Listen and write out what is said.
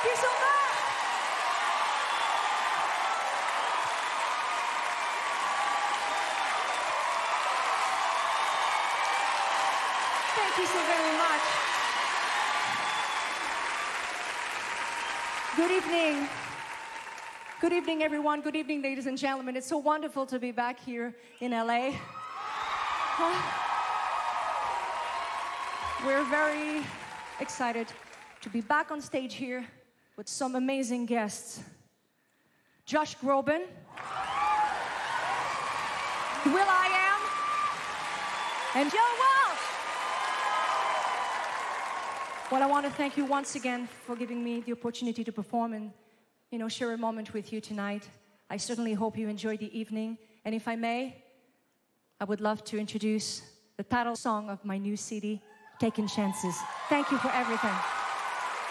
Thank you so much. Thank you so very much. Good evening. Good evening, everyone. Good evening, ladies and gentlemen. It's so wonderful to be back here in LA. We're very excited to be back on stage here with some amazing guests. Josh Groban, will.i.am, and Joe Walsh. Well, I want to thank you once again for giving me the opportunity to perform and, share a moment with you tonight. I certainly hope you enjoyed the evening. And if I may, I would love to introduce the title song of my new CD, Taking Chances. Thank you for everything.